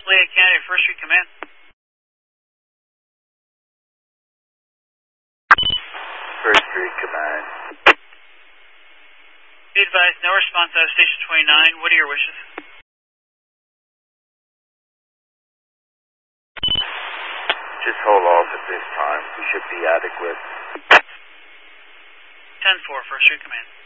Lehigh County, First Street Command. First Street Command. Be advised, no response out of Station 29. What are your wishes? Just hold off at this time. We should be adequate. 10-4, First Street Command.